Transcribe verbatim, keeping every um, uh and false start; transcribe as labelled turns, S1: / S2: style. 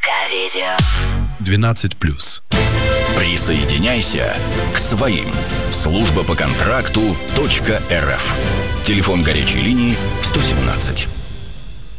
S1: МК-видео.
S2: двенадцать плюс.
S3: Присоединяйся к своим. Служба по контракту .рф. Телефон горячей линии сто семнадцать.